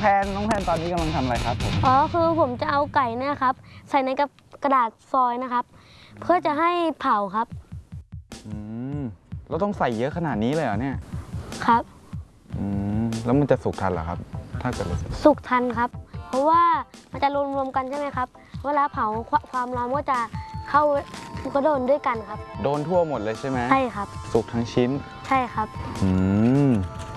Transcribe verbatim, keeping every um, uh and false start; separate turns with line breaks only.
แพนน้องแพนตอนนี้กำลังทำอะไรครับผม
อ๋อคือผมจะเอาไก่เนี่ยครับใส่ในกระดาษฟอยล์นะครับเพื่อจะให้เผาครับ
อืมเราต้องใส่เยอะขนาดนี้เลยเหรอเนี่ย
ครับ
อืมแล้วมันจะสุกทันเหรอครับถ้าเกิด
สุกทันครับเพราะว่ามันจะรวมๆกันใช่ไหมครับเวลาเผาความร้อนก็จะเข้ามันก็โดนด้วยกันครับ
โดนทั่วหมดเลยใช่ไหม
ใช่ครับ
สุกทั้งชิ้น
ใช่ครับ
อืม